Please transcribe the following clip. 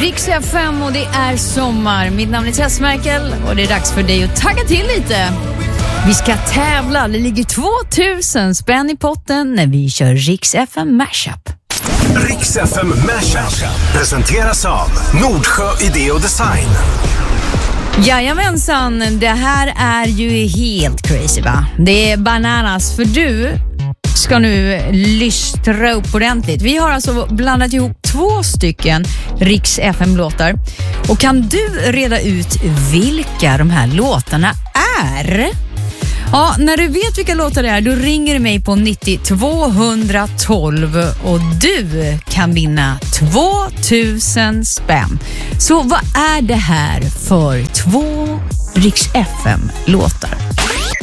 Rix FM och det är sommar. Mitt namn är Tess Merkel och det är dags för dig att tagga till lite. Vi ska tävla. Det ligger 2000 spänn i potten när vi kör Rix FM Mashup. Rix FM Mashup presenteras av Nordsjö Idé och Design. Jajamensan, det här är ju helt crazy va? Det är bananas för du ska nu lystra upp ordentligt. Vi har alltså blandat ihop 2 stycken Rix FM-låtar. Och kan du reda ut vilka de här låtarna är? Ja, när du vet vilka låtar det är, då ringer du mig på 90-212 och du kan vinna 2000 spänn. Så vad är det här för 2 Rix FM-låtar?